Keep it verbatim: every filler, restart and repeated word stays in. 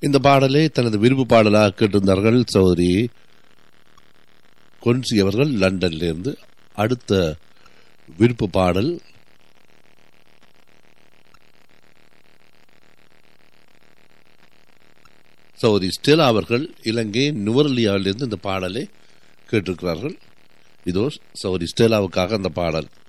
இந்த பாடலை தனது விருப்பு பாடலாக கேட்டிருந்தார்கள் சௌதரி கொன்சி அவர்கள் லண்டனிலிருந்து. அடுத்த விருப்பு பாடல் சௌதரி ஸ்டெலா அவர்கள் இலங்கை நுவரெலியாவிலிருந்து இந்த பாடலை கேட்டிருக்கிறார்கள். இதோ சௌதரி ஸ்டெலாவுக்காக அந்த பாடல்.